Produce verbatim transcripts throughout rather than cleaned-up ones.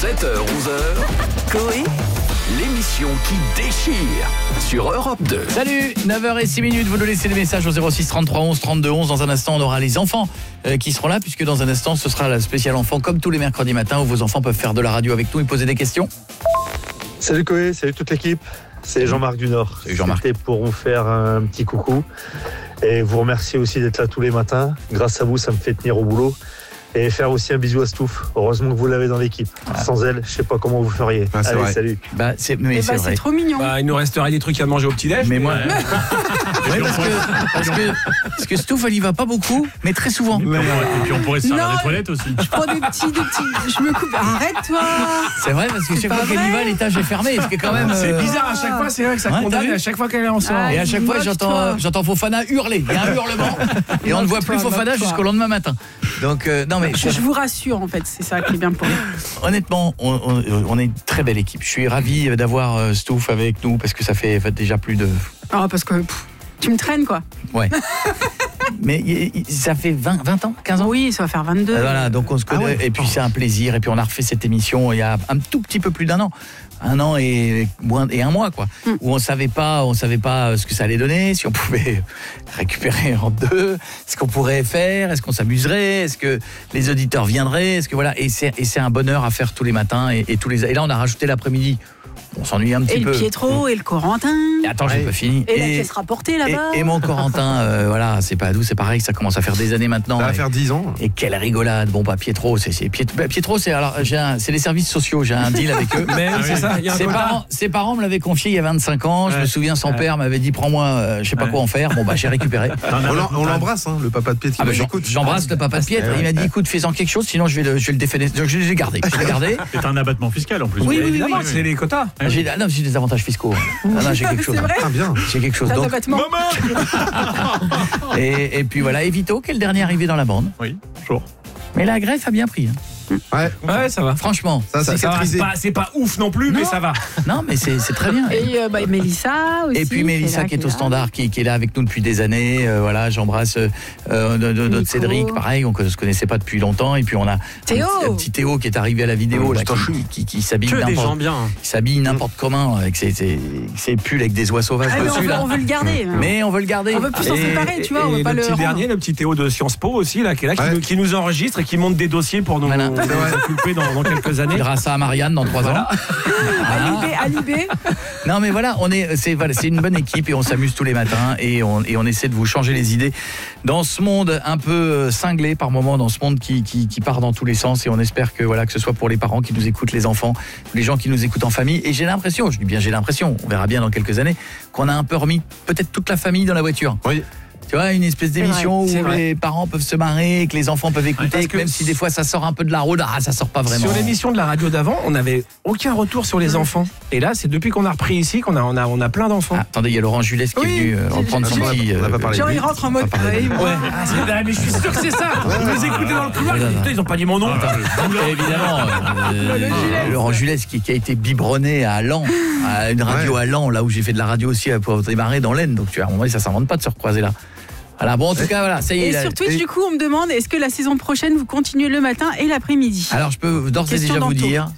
sept heures onze heures, Coé, l'émission qui déchire sur Europe deux. Salut, neuf heures six minutes, vous nous laissez des messages au zéro six trente-trois onze trente-deux onze. Dans un instant, on aura les enfants euh, qui seront là, puisque dans un instant, ce sera la spéciale enfant, comme tous les mercredis matins, où vos enfants peuvent faire de la radio avec nous et poser des questions. Salut Coé, salut toute l'équipe, c'est Jean-Marc du Nord. Salut Jean-Marc. C'était pour vous faire un petit coucou et vous remercier aussi d'être là tous les matins. Grâce à vous, ça me fait tenir au boulot. Et faire aussi un bisou à Stouff. Heureusement que vous l'avez dans l'équipe. Ah. Sans elle, je sais pas comment vous feriez. Ah, Allez, vrai. salut. Bah, c'est, mais bah, c'est, c'est vrai. trop mignon. Bah, il nous resterait des trucs à manger au petit-déj. Mais moi, euh, ouais, parce, que, parce, que, parce que Stouff, elle y va pas beaucoup, mais très souvent. Mais, et puis on pourrait se servir Non. des toilettes aussi. Je prends des petits, des petits. Je me coupe. Arrête-toi. C'est vrai, parce que chaque pas fois qu'elle y vrai. va, l'étage est fermé. Ce qui est quand même. C'est euh, bizarre à chaque fois, c'est vrai que ça Ouais, condamne t'as vu à chaque fois qu'elle est en soirée. Ah, Et à chaque fois, moche, j'entends, toi. j'entends Fofana hurler. Il y a un hurlement et on ne voit plus Moque-toi, Fofana moque-toi. jusqu'au lendemain matin. Donc, euh, non mais Je, je vous rassure, en fait, c'est ça qui est bien pour vous. honnêtement, on, on, on est une très belle équipe. Je suis ravi d'avoir euh, Stouff avec nous parce que ça fait, fait déjà plus de. Ah, parce que pff, tu me traînes, quoi. Ouais. Mais y- y- ça fait vingt, vingt ans, quinze ans. Oui, ça va faire vingt-deux. Euh, Voilà, donc on se connaît, Ah ouais. et puis c'est un plaisir, et puis on a refait cette émission il y a un tout petit peu plus d'un an, un an et, moins- et un mois, quoi, Mm. où on savait pas, on savait pas ce que ça allait donner, si on pouvait récupérer en deux, ce qu'on pourrait faire, est-ce qu'on s'amuserait, est-ce que les auditeurs viendraient, est-ce que voilà, et c'est, et c'est un bonheur à faire tous les matins, et, et tous les, et là on a rajouté l'après-midi, on s'ennuie un petit Et peu. le Pietro, et le Corentin. Et attends, j'ai Ouais. pas fini. Et, la pièce rapportée, là-bas. et, et mon Corentin, euh, voilà, c'est pas doux, c'est pareil, ça commence à faire des années maintenant. Ça va et- faire dix ans. et quelle rigolade. Bon bah Pietro, c'est, c'est Pietro, bah, Pietro c'est alors j'ai un, c'est les services sociaux, j'ai un deal avec eux. Mais c'est ça, il y a un Ses quota. parents, ses parents me l'avaient confié il y a vingt-cinq ans. Je Ouais. me souviens, son Ouais. père m'avait dit prends-moi, euh, je sais pas Ouais. quoi en faire. Bon bah j'ai récupéré. On l'em- on l'embrasse, hein, le papa de Pietro. Ah bah, j'en- Écoute, j'embrasse le papa de Pietro. Il m'a dit écoute, fais-en quelque chose, sinon je vais le, je vais le déféner. Donc je l'ai gardé. Je l'ai gardé. C'est un abattement fiscal en plus. Oui, oui, oui, évidemment, oui. c'est les quotas. J'ai, ah non, j'ai des avantages fiscaux. Ah non, j'ai quelque chose. C'est vrai. Ah bien. J'ai quelque chose. T'as Donc, d'abattement. et, et puis voilà, et Vito, qui est le dernier arrivé dans la bande. Oui, toujours. Mais la greffe a bien pris. hein. Ouais, Ouais, ça va. Franchement. ça a Ça, ça va, cicatrisé. c'est pas, c'est pas ouf non plus, mais Non. ça va. Non, mais c'est, c'est très bien. Et euh, bah, Mélissa aussi. Et puis Mélissa là, qui est au là. standard, qui, qui est là avec nous depuis des années. Euh, voilà, j'embrasse euh, euh, de- de- notre Nico. Cédric, pareil, on ne se connaissait pas depuis longtemps. Et puis on a Théo. un, petit, un petit Théo qui est arrivé à la vidéo, là, qui, qui, qui, qui s'habille Que des n'importe, gens bien. qui s'habille n'importe comment, avec ses, ses, ses pulls avec des oies sauvages Ah, mais on, dessus. veut, Là. on veut le garder. Mais on veut le garder. On veut plus s'en Et- séparer, tu vois, on Et veut pas le le petit rendre. dernier, le petit Théo de Sciences Po aussi, là, qui est là, qui, Ouais. nous, qui nous enregistre et qui monte des dossiers pour nous, Voilà. nous occuper dans, dans quelques années. Grâce à Marianne dans trois ans. Alibé, Alibé. Non mais voilà, on est, c'est, voilà, c'est une bonne équipe et on s'amuse tous les matins et on, et on essaie de vous changer les idées dans ce monde un peu euh, cinglé par moments, dans ce monde qui, qui, qui part dans tous les sens et on espère que voilà que ce soit pour les parents qui nous écoutent, les enfants, les gens qui nous écoutent en famille. Et j'ai l'impression, je dis bien j'ai l'impression, on verra bien dans quelques années, qu'on a un peu remis peut-être toute la famille dans la voiture. Oui. Tu vois, une espèce d'émission vrai, c'est où vrai. les parents peuvent se marrer, que les enfants peuvent écouter, parce que que même si des fois ça sort un peu de la route, ah ça sort pas vraiment. Sur l'émission de la radio d'avant, on n'avait aucun retour sur les enfants. Et là, c'est depuis qu'on a repris ici qu'on a, on a, on a plein d'enfants. Ah, attendez, il y a Laurent Julès qui Oui, est venu euh, j'ai- reprendre j'ai- son petit. on n'a pas euh, parlé. Genre, il rentre en mode. On va parler de- Ouais, Ouais, ah, c'est- ah, mais je suis sûr que c'est ça. Ils nous écoutaient dans le couloir, ils disaient, putain, ils ont pas dit mon nom. Et évidemment, euh, Laurent Julès qui, qui a été biberonné à Lan, à une radio Ouais. à Lan, là où j'ai fait de la radio aussi pour démarrer dans l'Aisne. Donc tu vois, à un moment, ça s'invente pas de se recroiser là. Voilà, bon en tout cas, voilà, ça y est. Et il a- sur Twitch, et- du coup, on me demande est-ce que la saison prochaine, vous continuez le matin et l'après-midi? Alors je peux d'ores et Question déjà vous d'Anto. dire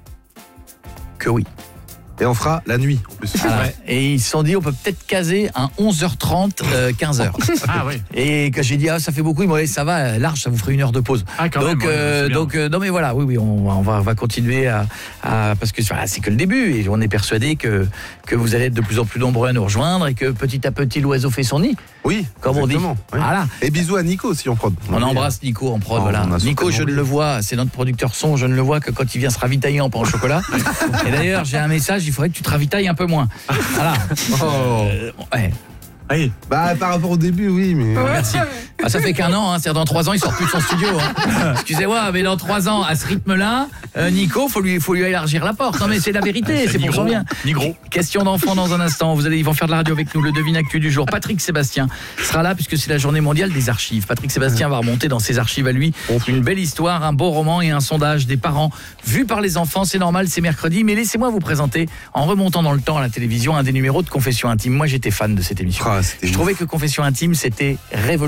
que oui. Et on fera la nuit en plus. Voilà. Et ils se sont dit, on peut peut-être caser un onze heures trente, euh, quinze heures. Ah oui. Et que j'ai dit, ah, ça fait beaucoup, ils m'ont dit, ça va, large, ça vous ferait une heure de pause. Ah, quand donc, même, ouais, euh, c'est bien. donc euh, non mais voilà, oui, oui, on, va- on va, on va continuer à, à- parce que voilà, c'est que le début et on est persuadé que que vous allez être de plus en plus nombreux à nous rejoindre et que petit à petit l'oiseau fait son nid, Oui, comme on dit. exactement, oui. Voilà. Et bisous à Nico aussi en prod. On embrasse Nico en prod, Oh, voilà. on a Nico, certainement je ne oublié. le vois, c'est notre producteur son, je ne le vois que quand il vient se ravitailler en pain au chocolat. Et d'ailleurs, j'ai un message, il faudrait que tu te ravitailles un peu moins. Voilà. Oh. Euh, ouais. Allez. Bah par rapport au début, oui, mais. Merci. Ah, ça fait qu'un an, hein. C'est-à-dire dans trois ans, il sort plus de son studio. Hein. Excusez-moi, mais dans trois ans, à ce rythme-là, euh, Nico, faut lui, faut lui élargir la porte. Non, mais c'est la vérité, c'est ni pour son gros, bien. ni gros. Question d'enfant dans un instant. Vous allez, ils vont faire de la radio avec nous. Le devine actu du jour. Patrick Sébastien sera là puisque c'est la journée mondiale des archives. Patrick Sébastien va remonter dans ses archives à lui une belle histoire, un beau roman et un sondage des parents vu par les enfants. C'est normal, c'est mercredi, mais laissez-moi vous présenter en remontant dans le temps à la télévision un des numéros de Confession Intime. Moi, j'étais fan de cette émission. Ah, c'était Je ouf. trouvais que Confession Intime, c'était révolutionnaire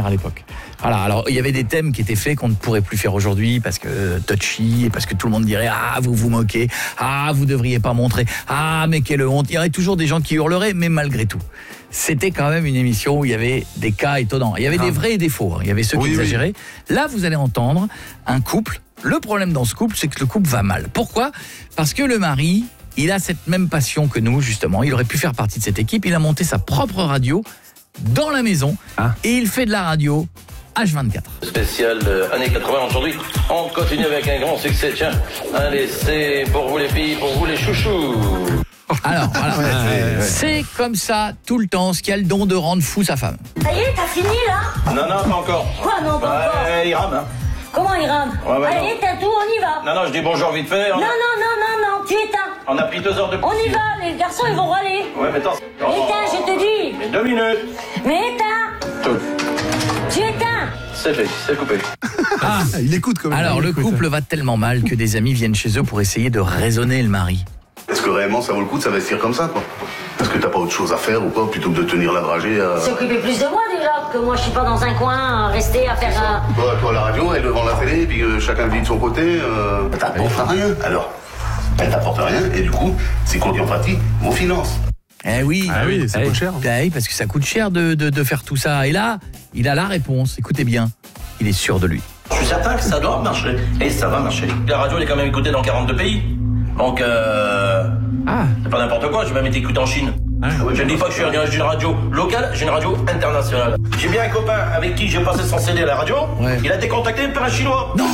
à l'époque. Voilà, alors il y avait des thèmes qui étaient faits qu'on ne pourrait plus faire aujourd'hui parce que euh, touchy et parce que tout le monde dirait ah vous vous moquez, ah vous devriez pas montrer, ah mais quelle honte. Il y aurait toujours des gens qui hurleraient, mais malgré tout, c'était quand même une émission où il y avait des cas étonnants. Il y avait des vrais et des faux. Hein. Il y avait ceux qui Oui, exagéraient. Là, vous allez entendre un couple. Le problème dans ce couple, c'est que le couple va mal. Pourquoi ? Parce que le mari, il a cette même passion que nous, justement. Il aurait pu faire partie de cette équipe. Il a monté sa propre radio dans la maison Ah. et il fait de la radio H vingt-quatre. Spécial euh, années quatre-vingts aujourd'hui. On continue avec un grand succès. Tiens, allez, c'est pour vous les filles, pour vous les chouchous. Alors, voilà. C'est comme ça tout le temps, ce qui a le don de rendre fou sa femme. Ça y est, t'as fini là? Non, non, pas encore. Quoi, non, pas encore? Ouais, il rame, hein. Comment il rame? Ouais, ouais, Allez, non. t'as tout, on y va. Non, non, je dis bonjour vite fait. On, Non, non, non, non, non, tu éteins. on a pris deux heures de On y va, les garçons, ils vont râler. Ouais, mais attends. Éteins, je te dis. Mais deux minutes. Mais éteins. Tout. Tu éteins. C'est fait, c'est coupé. Ah, il écoute quand même. Alors, Il le écoute. couple va tellement mal que des amis viennent chez eux pour essayer de raisonner le mari. Est-ce que réellement ça vaut le coup de s'investir comme ça, quoi? Est-ce que t'as pas autre chose à faire ou quoi, plutôt que de tenir la dragée à... S'occuper plus de moi déjà, que moi je suis pas dans un coin, à rester à faire un... Toi, toi, la radio, elle devant la télé, puis euh, chacun vit de son côté, euh... t'apportes rien. Alors, elle t'apporte rien, et du coup, c'est qu'on dit en pratique vos finances. Eh oui. Ah oui, ça Eh, coûte cher. eh oui, parce que ça coûte cher de, de, de faire tout ça. Et là, il a la réponse. Écoutez bien, il est sûr de lui. Je suis certain que ça doit marcher. Et ça va marcher. La radio, elle est quand même écoutée dans quarante-deux pays. Donc, euh... Ah. c'est pas n'importe quoi, j'ai même été écouté en Chine. Je ne dis pas que je suis un- j'ai une radio locale, j'ai une radio internationale. J'ai bien un copain avec qui j'ai passé son C D à la radio. Ouais. Il a été contacté par un Chinois. Non.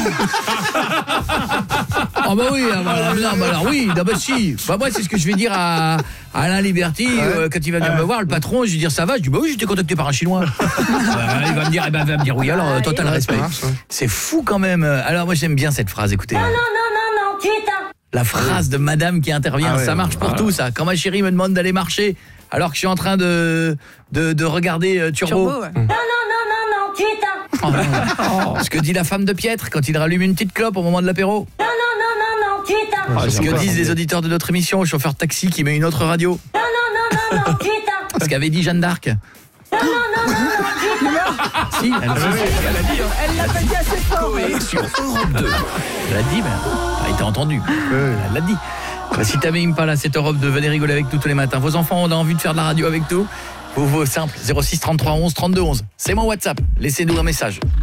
Ah bah oui, ah bah, non, bah alors oui, non, bah si. Bah moi c'est ce que je vais dire à, à Alain Liberty euh, quand il va venir me voir, le patron, je vais dire ça va, je dis bah oui, j'étais contacté par un Chinois. Euh, il va me dire, eh ben, il va me dire oui, alors euh, total respect. C'est fou quand même. Alors moi j'aime bien cette phrase, écoutez. Non, non, non, non, non, tu éteins. La phrase de madame qui intervient, Ah ouais, ça marche pour tout ça. Quand ma chérie me demande d'aller marcher alors que je suis en train de de, de regarder euh, Turbo. Turbo, ouais. Non, non, non, non, non, tu éteins. Oh, non. Ce que dit la femme de Pietre quand il rallume une petite clope au moment de l'apéro. Non, non, non, non, non, tu éteins. Ce que disent les auditeurs de notre émission au chauffeur de taxi qui met une autre radio. Non, non, non, non, non, tu éteins. Ce qu'avait dit Jeanne d'Arc. Non, non, non, non, non, tu éteins. Si, elle, Elle l'a pas dit assez fort. Coé sur Europe deux. elle l'a dit, mais elle a été entendue. Elle l'a dit. Bah, si t'avais Impala à cette Europe deux, venez rigoler avec nous tous les matins. Vos enfants ont envie de faire de la radio avec nous. Vous, vous simple, zéro six trente-trois onze trente-deux onze. C'est mon WhatsApp. Laissez-nous un message.